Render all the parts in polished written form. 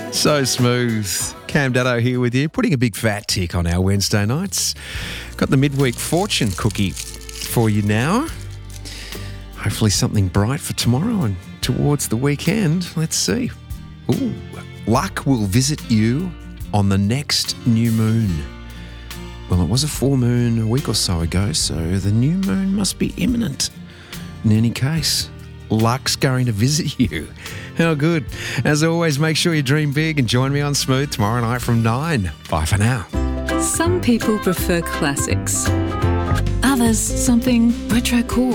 So smooth. Cam Daddo here with you, putting a big fat tick on our Wednesday nights. Got the midweek fortune cookie for you now. Hopefully something bright for tomorrow and towards the weekend. Let's see. Ooh, luck will visit you on the next new moon. Well, it was a full moon a week or so ago, so the new moon must be imminent. In any case, luck's going to visit you. How good. As always, make sure you dream big and join me on Smooth tomorrow night from 9. Bye for now. Some people prefer classics. Others, something retro cool.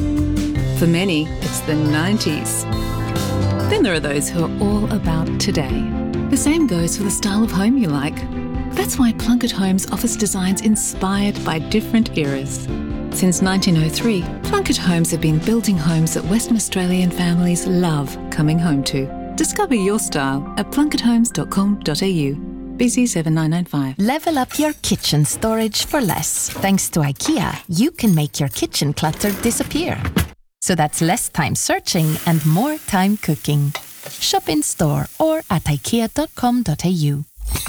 For many, it's the 90s. Then there are those who are all about today. The same goes for the style of home you like. That's why Plunket Homes offers designs inspired by different eras. Since 1903, Plunket Homes have been building homes that Western Australian families love coming home to. Discover your style at plunkethomes.com.au. BC 7995. Level up your kitchen storage for less. Thanks to IKEA, you can make your kitchen clutter disappear. So that's less time searching and more time cooking. Shop in store or at ikea.com.au.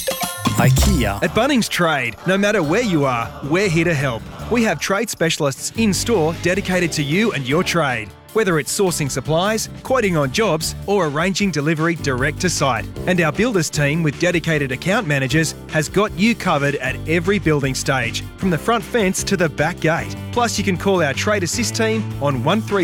IKEA. At Bunnings Trade, no matter where you are, we're here to help. We have trade specialists in-store dedicated to you and your trade. Whether it's sourcing supplies, quoting on jobs, or arranging delivery direct to site. And our builders team with dedicated account managers has got you covered at every building stage, from the front fence to the back gate. Plus, you can call our Trade Assist team on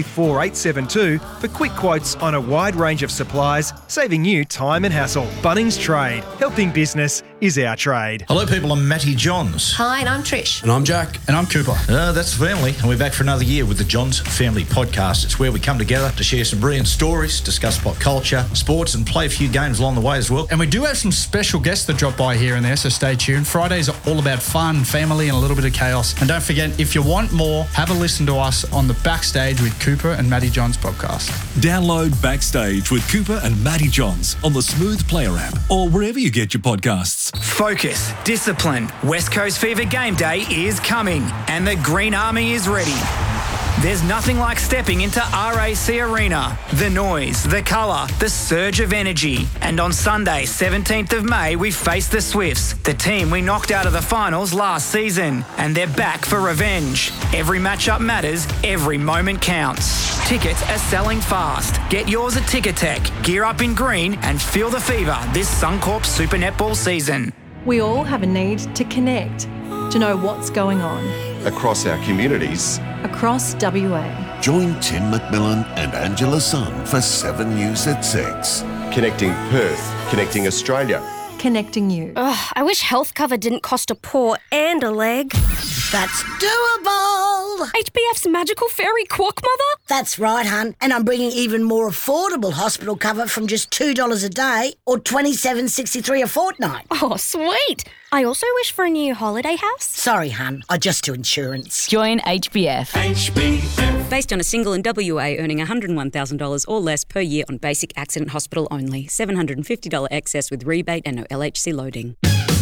134872 for quick quotes on a wide range of supplies, saving you time and hassle. Bunnings Trade. Helping business is our trade. Hello people, I'm Matty Johns. Hi, and I'm Trish. And I'm Jack. And I'm Cooper. That's the family, and we're back for another year with the Johns Family Podcast. It's where we come together to share some brilliant stories, discuss pop culture, sports, and play a few games along the way as well. And we do have some special guests that drop by here and there, so stay tuned. Fridays are all about fun, family, and a little bit of chaos. And don't forget, if you want more, have a listen to us on the Backstage with Cooper and Matty Johns podcast. Download Backstage with Cooper and Matty Johns on the Smooth Player app or wherever you get your podcasts. Focus, discipline. West Coast Fever Game Day is coming and the Green Army is ready. There's nothing like stepping into RAC Arena. The noise, the colour, the surge of energy. And on Sunday, 17th of May, we face the Swifts, the team we knocked out of the finals last season. And they're back for revenge. Every matchup matters, every moment counts. Tickets are selling fast. Get yours at Ticketek. Gear up in green and feel the fever this Suncorp Super Netball season. We all have a need to connect, to know what's going on. Across our communities. Across WA. Join Tim McMillan and Angela Sun for 7 News at 6. Connecting Perth, connecting Australia. Connecting you. Ugh, I wish health cover didn't cost a paw and a leg. That's doable! HBF's magical fairy quack mother? That's right, hun. And I'm bringing even more affordable hospital cover from just $2 a day or $27.63 a fortnight. Oh, sweet! I also wish for a new holiday house. Sorry, hun. I just do insurance. Join HBF. HBF. Based on a single in WA earning $101,000 or less per year on basic accident hospital only. $750 excess with rebate and no LHC loading.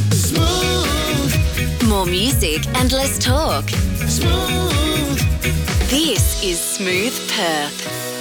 Smooth. More music and less talk. Smooth. This is Smooth Perth.